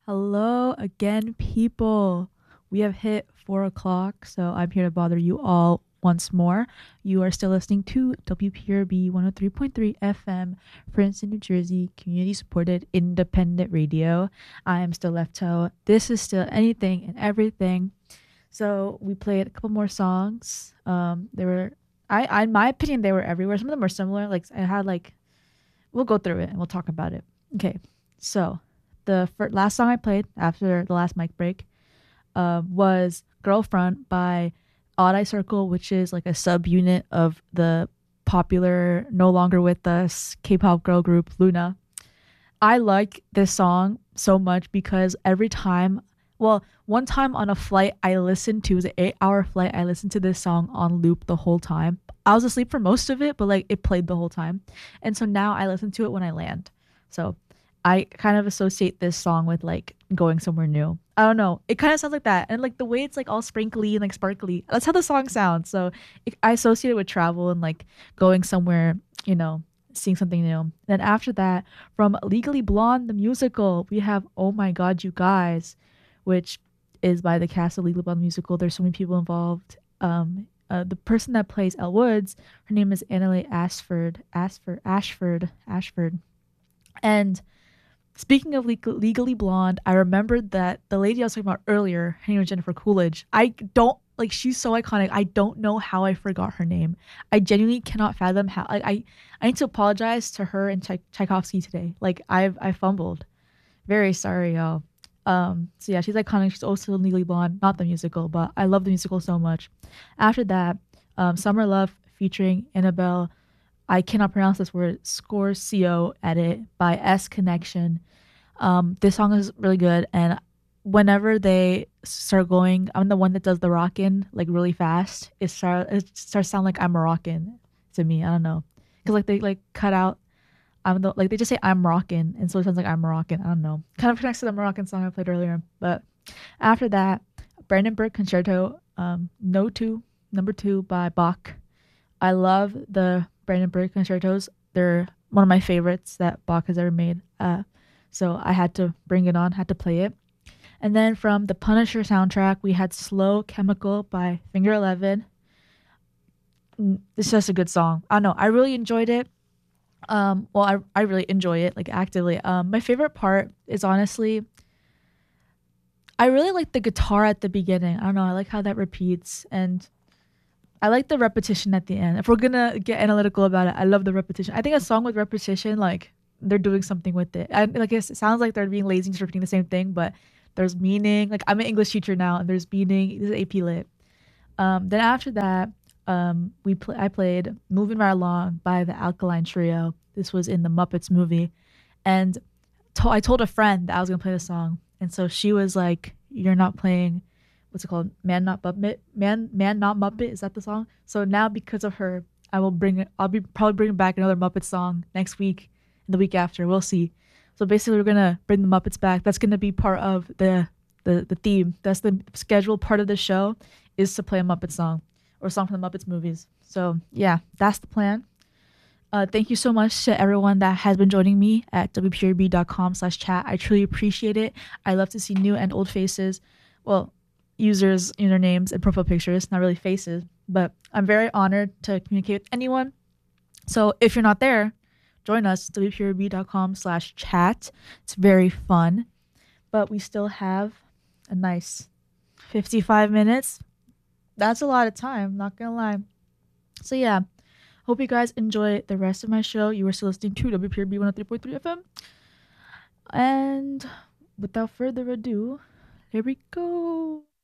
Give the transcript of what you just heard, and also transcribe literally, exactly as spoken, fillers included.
Hello again, people. We have hit four o'clock, so I'm here to bother you all once more. You are still listening to W P R B one oh three point three F M, Princeton, New Jersey, community supported independent radio. I am still Left Toe. This is still anything and everything. So we played a couple more songs. Um, they were, I, I, in my opinion, they were everywhere. Some of them were similar. Like I had like, we'll go through it and we'll talk about it. Okay, so the fir- last song I played after the last mic break uh, was Girlfront by Odd Eye Circle, which is like a subunit of the popular No Longer With Us K-pop girl group Luna. I like this song so much because every time, well, one time on a flight I listened to, it was an eight hour flight, I listened to this song on loop the whole time. I was asleep for most of it, but like it played the whole time. And so now I listen to it when I land. So I kind of associate this song with like going somewhere new. I don't know. It kind of sounds like that. And like the way it's like all sprinkly and like sparkly. That's how the song sounds. So it, I associate it with travel and like going somewhere, you know, seeing something new. Then after that, from Legally Blonde, the musical, we have Oh My God, You Guys, which is by the cast of Legally Blonde musical. There's so many people involved. Um, uh, the person that plays Elle Woods, her name is Annalise Ashford, Ashford, Ashford, Ashford. And speaking of Le- Legally Blonde, I remembered that the lady I was talking about earlier, her name was Jennifer Coolidge. I don't like she's so iconic. I don't know how I forgot her name. I genuinely cannot fathom how. Like I, I need to apologize to her and Tchai- Tchaikovsky today. Like I've I fumbled. Very sorry, y'all. Um, so yeah, she's iconic. She's also in Legally Blonde, not the musical, but I love the musical so much. After that, um, Summer Love featuring Annabelle. I cannot pronounce this word. Scorcio edit by S Connection. Um, this song is really good, and whenever they start going, I'm the one that does the rockin' like really fast. It start it starts sound like I'm Moroccan to me. I don't know, cause like they like cut out. I'm the like they just say I'm Moroccan, and so it sounds like I'm Moroccan. I don't know. Kind of connects to the Moroccan song I played earlier. But after that, Brandenburg Concerto, um, No Two, Number Two by Bach. I love the Brandenburg Concertos. They're one of my favorites that Bach has ever made. Uh, so I had to bring it on, had to play it. And then from the Punisher soundtrack, we had Slow Chemical by Finger Eleven. Mm, It's just a good song. I don't know. I really enjoyed it. Um, well, I, I really enjoy it, like actively. Um, my favorite part is honestly, I really like the guitar at the beginning. I don't know. I like how that repeats. And I like the repetition at the end. If we're gonna get analytical about it, I love the repetition. I think a song with repetition, like they're doing something with it. I like it sounds like they're being lazy and just repeating the same thing, but there's meaning. Like I'm an English teacher now, and there's meaning. This is A P Lit. Um, then after that, um, we pl- I played "Moving Right Along" by the Alkaline Trio. This was in the Muppets movie, and to- I told a friend that I was gonna play the song, and so she was like, "You're not playing. What's it called? Man Not Muppet. Man Man Not Muppet. Is that the song?" So now because of her, I will bring it. I'll be probably bringing back another Muppet song next week and the week after. We'll see. So basically, we're gonna bring the Muppets back. That's gonna be part of the the the theme. That's the scheduled part of the show is to play a Muppet song or a song from the Muppets movies. So yeah, that's the plan. Uh, thank you so much to everyone that has been joining me at w p r b dot com slash chat. I truly appreciate it. I love to see new and old faces. Well, users, usernames, and profile pictures, not really faces. But I'm very honored to communicate with anyone. So if you're not there, join us, w p r b dot com slash chat. It's very fun. But we still have a nice fifty-five minutes. That's a lot of time, not gonna lie. So yeah, hope you guys enjoy the rest of my show. You are still listening to W P R B one oh three point three F M. And without further ado, here we go.